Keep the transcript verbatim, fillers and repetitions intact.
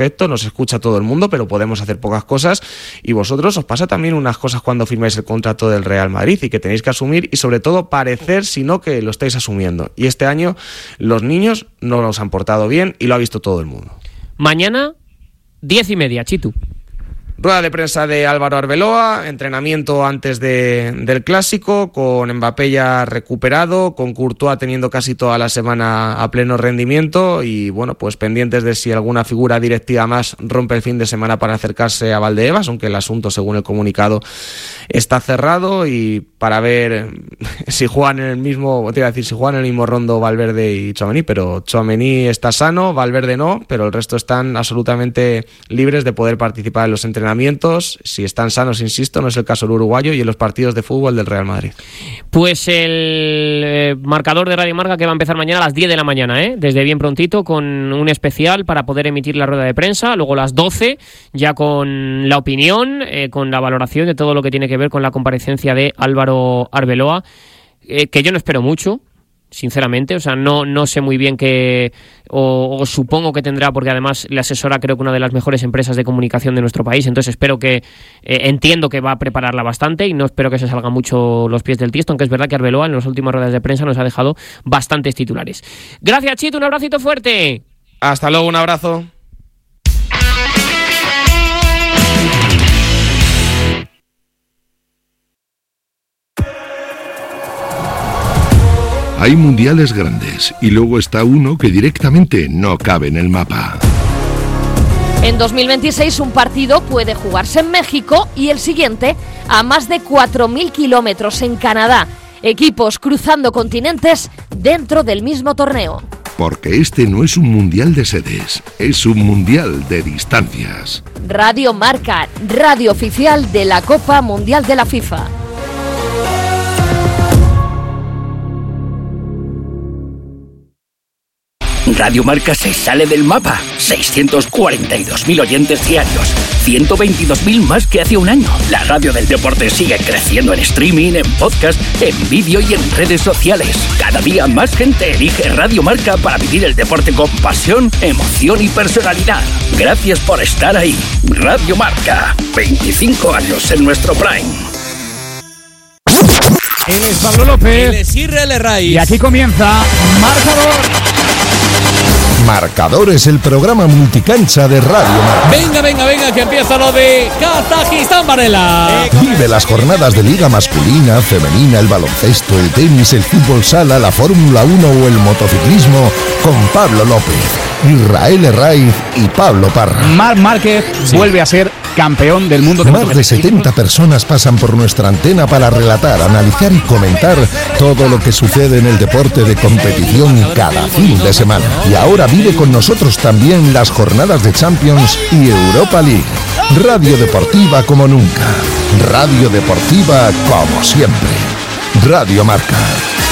perfecto, nos escucha todo el mundo, pero podemos hacer pocas cosas, y vosotros os pasa también unas cosas cuando firmáis el contrato del Real Madrid y que tenéis que asumir, y sobre todo parecer, sino que lo estáis asumiendo. Y este año los niños no nos han portado bien y lo ha visto todo el mundo. Mañana, diez y media, Chitu. Rueda de prensa de Álvaro Arbeloa, entrenamiento antes de, del Clásico, con Mbappé ya recuperado, con Courtois teniendo casi toda la semana a pleno rendimiento y bueno, pues pendientes de si alguna figura directiva más rompe el fin de semana para acercarse a Valdebebas, aunque el asunto, según el comunicado, está cerrado, y para ver si juegan en el mismo, te iba a decir, si juegan en el mismo rondo Valverde y Tchouaméni, pero Tchouaméni está sano, Valverde no, pero el resto están absolutamente libres de poder participar en los entrenamientos. Si están sanos, insisto, no es el caso del uruguayo, y en los partidos de fútbol del Real Madrid. Pues el eh, marcador de Radio Marca, que va a empezar mañana a las diez de la mañana, ¿eh? Desde bien prontito, con un especial para poder emitir la rueda de prensa, luego a las doce ya con la opinión, eh, con la valoración de todo lo que tiene que ver con la comparecencia de Álvaro Arbeloa, eh, que yo no espero mucho, sinceramente, o sea, no, no sé muy bien qué, o, o supongo que tendrá, porque además le asesora, creo que una de las mejores empresas de comunicación de nuestro país, entonces espero que, eh, entiendo que va a prepararla bastante y no espero que se salgan mucho los pies del tiesto, aunque es verdad que Arbeloa en las últimas ruedas de prensa nos ha dejado bastantes titulares. Gracias, Chito, un abracito fuerte. Hasta luego, un abrazo. Hay mundiales grandes y luego está uno que directamente no cabe en el mapa. En dos mil veintiséis un partido puede jugarse en México y el siguiente a más de cuatro mil kilómetros en Canadá. Equipos cruzando continentes dentro del mismo torneo. Porque este no es un mundial de sedes, es un mundial de distancias. Radio Marca, radio oficial de la Copa Mundial de la FIFA. Radio Marca se sale del mapa. seiscientos cuarenta y dos mil oyentes diarios. ciento veintidós mil más que hace un año. La radio del deporte sigue creciendo en streaming, en podcast, en vídeo y en redes sociales. Cada día más gente elige Radio Marca para vivir el deporte con pasión, emoción y personalidad. Gracias por estar ahí. Radio Marca. veinticinco años en nuestro prime. Él es Pablo López. Él es Israel Herraiz. Y aquí comienza Marcador. Marcador es el programa multicancha de Radio Marca. Venga, venga, venga, que empieza lo de Kazajistán, Varela. Vive las jornadas de liga masculina, femenina, el baloncesto, el tenis, el fútbol sala, la Fórmula uno o el motociclismo con Pablo López, Israel Herraiz y Pablo Parra. Marc Márquez sí. vuelve a ser campeón del mundo de Más de setenta personas pasan por nuestra antena para relatar, analizar y comentar todo lo que sucede en el deporte de competición cada fin de semana. Y ahora vive con nosotros también las jornadas de Champions y Europa League. Radio deportiva como nunca. Radio deportiva como siempre. Radio Marca.